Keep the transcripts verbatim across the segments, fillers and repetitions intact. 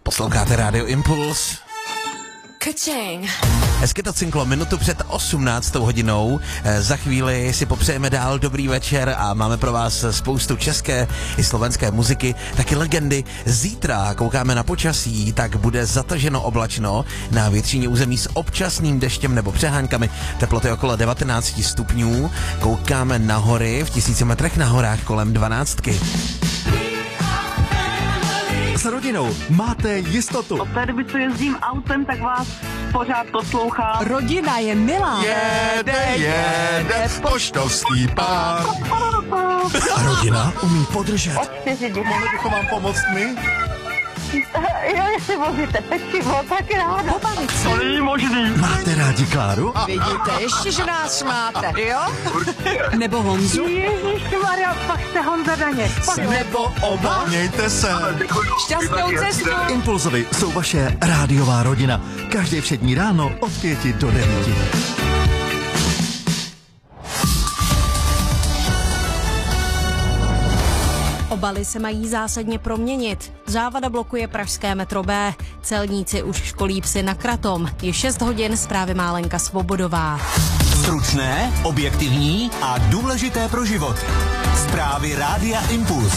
Posloucháte Rádio Impuls. Ka-ching. Hezky to cinklo minutu před osmnáctou hodinou. Za chvíli si popřejeme dál dobrý večer a máme pro vás spoustu české i slovenské muziky, taky legendy. Zítra koukáme na počasí, tak bude zataženo oblačno na většině území s občasným deštěm nebo přeháňkami. Teploty okolo devatenáct stupňů. Koukáme na hory, v tisíci metrech na horách kolem dvanáctky. S rodinou máte jistotu. Od té doby, co jezdím autem, tak vás pořád poslouchám. Rodina je milá. Jede, jede, poštovský pár. A rodina umí podržet. Od čtyři děti. Mohli bychom vám pomoct my? Jo, jestli vozíte pečivo, tak ráda. Pobavit se. To není možný. Máte rádi Kláru? Vidíte, ještě, že nás máte, jo? Nebo Honzu? Ježišmarja, pak jste Honza Daně. Nebo oba? Mějte se. Šťastnou cestu. Impulzovi jsou vaše rádiová rodina. Každé všední ráno od pěti do devíti. Obaly se mají zásadně proměnit. Závada blokuje pražské metro B. Celníci už školí psy na kratom. Je šest hodin, zprávy má Lenka Svobodová. Stručné, objektivní a důležité pro život. Zprávy Rádia Impuls.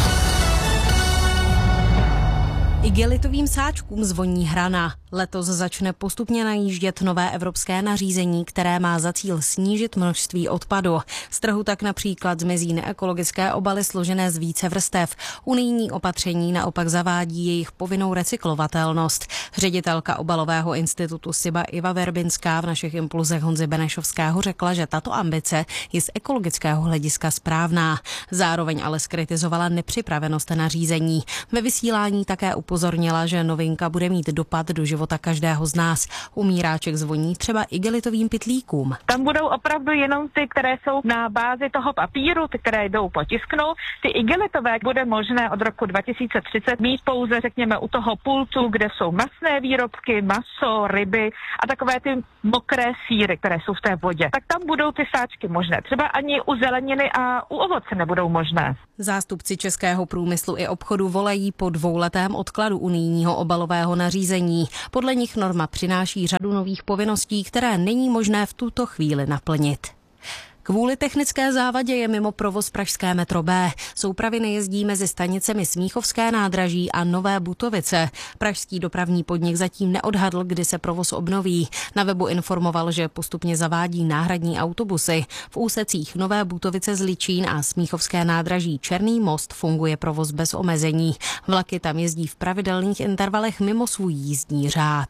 Igelitovým sáčkům zvoní hrana. Letos začne postupně najíždět nové evropské nařízení, které má za cíl snížit množství odpadu. Z trhu tak například zmizí neekologické obaly složené z více vrstev. Unijní opatření naopak zavádí jejich povinnou recyklovatelnost. Ředitelka obalového institutu SIBA Iva Verbinská v našich impulzech Honzy Benešovského řekla, že tato ambice je z ekologického hlediska správná. Zároveň ale skritizovala nepřipravenost nařízení. Ve vysílání také upozornila, že novinka bude mít dopad do života každého z nás. Umíráček zvoní třeba igelitovým pytlíkům. Tam budou opravdu jenom ty, které jsou na bázi toho papíru, ty, které jdou potisknout. Ty igelitové bude možné od roku dva tisíce třicet mít pouze, řekněme, u toho pultu, kde jsou masné výrobky, maso, ryby a takové ty mokré sýry, které jsou v té vodě. Tak tam budou ty sáčky možné. Třeba ani u zeleniny a u ovoce nebudou možné. Zástupci českého průmyslu i obchodu volají po dvouletém odkladu unijního obalového nařízení. Podle nich norma přináší řadu nových povinností, které není možné v tuto chvíli naplnit. Kvůli technické závadě je mimo provoz pražské metro B. Soupravy nejezdí mezi stanicemi Smíchovské nádraží a Nové Butovice. Pražský dopravní podnik zatím neodhadl, kdy se provoz obnoví. Na webu informoval, že postupně zavádí náhradní autobusy. V úsecích Nové Butovice Zličín a Smíchovské nádraží Černý most funguje provoz bez omezení. Vlaky tam jezdí v pravidelných intervalech mimo svůj jízdní řád.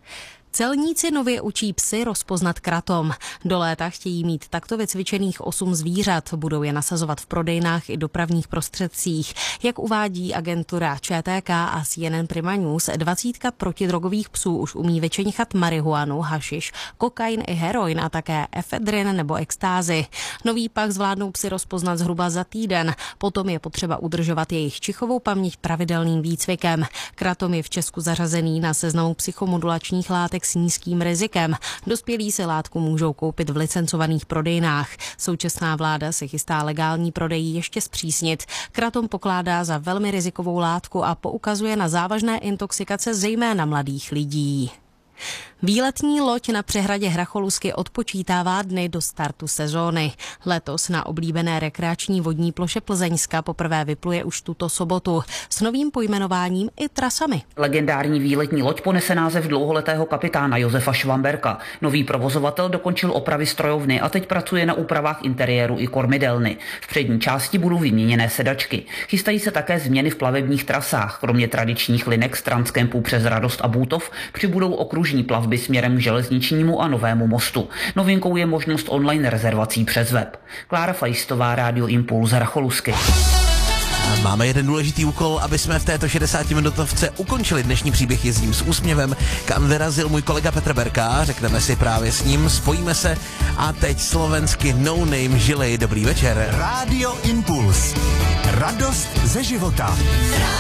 Celníci nově učí psy rozpoznat kratom. Do léta chtějí mít takto vycvičených osm zvířat. Budou je nasazovat v prodejnách i dopravních prostředcích. Jak uvádí agentura Č T K a C N N Prima News, dvacítka protidrogových psů už umí vyčenichat marihuanu, hašiš, kokain i heroin a také efedrin nebo extázy. Noví pak zvládnou psy rozpoznat zhruba za týden. Potom je potřeba udržovat jejich čichovou paměť pravidelným výcvikem. Kratom je v Česku zařazený na seznamu psychomodulačních látek s nízkým rizikem. Dospělí si látku můžou koupit v licencovaných prodejnách. Současná vláda se chystá legální prodej ještě zpřísnit. Kratom pokládá za velmi rizikovou látku a poukazuje na závažné intoxikace zejména mladých lidí. Výletní loď na přehradě Hracholusky odpočítává dny do startu sezóny. Letos na oblíbené rekreační vodní ploše Plzeňska poprvé vypluje už tuto sobotu s novým pojmenováním i trasami. Legendární výletní loď ponese název dlouholetého kapitána Josefa Švamberka. Nový provozovatel dokončil opravy strojovny a teď pracuje na úpravách interiéru i kormidelny. V přední části budou vyměněné sedačky. Chystají se také změny v plavebních trasách. Kromě tradičních linek z Transkempu přes Radost a Bútov přibudou okružní plavby směrem k železničnímu a Novému mostu. Novinkou je možnost online rezervací přes web. Klára Fajstová, Rádio Impuls, Hracholusky. Máme jeden důležitý úkol, aby jsme v této šedesátiminutovce ukončili dnešní příběh Jezdím s úsměvem, kam vyrazil můj kolega Petr Berka. Řekneme si právě s ním, spojíme se a teď slovensky No Name Žilej. Dobrý večer. Rádio Impuls. Radost ze života.